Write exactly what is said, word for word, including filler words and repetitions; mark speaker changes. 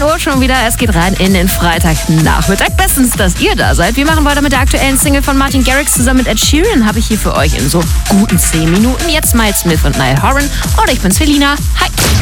Speaker 1: Uhr schon wieder. Es geht rein in den Freitagnachmittag. Bestens, dass ihr da seid. Wir machen weiter mit der aktuellen Single von Martin Garrix zusammen mit Ed Sheeran. Habe ich hier für euch in so guten zehn Minuten. Jetzt Miles Smith und Niall Horan. Und ich bin's, Felina. Hi.